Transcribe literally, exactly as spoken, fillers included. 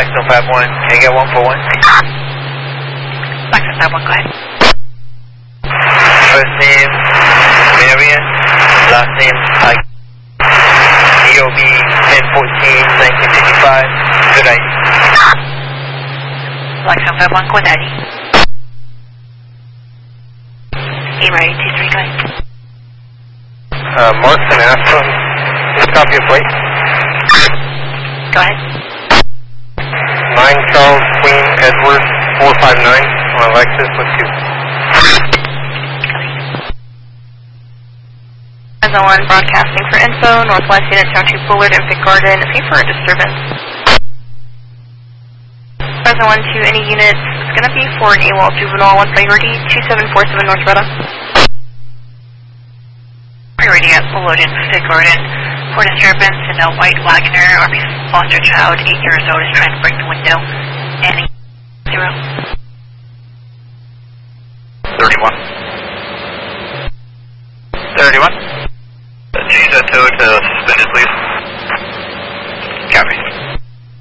Blackstone five one, can you get one for one? Blackstone five one, go ahead. First name, Marion. Last name, Pike. D O B ten fourteen nineteen fifty-five. Good I D. Blackstone five one, go with I D. A ready, two three, go ahead. Uh, Martin Aspen. Just copy of plate. Go ahead. nine Charles Queen Edward four five nine on Lexus with two. Present one, broadcasting for info, Northwest Unit Town two Bullard, Infant Garden, pay for a disturbance. Present one to any units, it's going to be for an AWOL juvenile, one priority, two seven four seven North Retta. Priority at Bullard, Infant Garden, for disturbance in a white Wagoner, Army foster child, eight years old, is trying to break the window, and zero. thirty-one. thirty-one. Change that tow to suspended, please.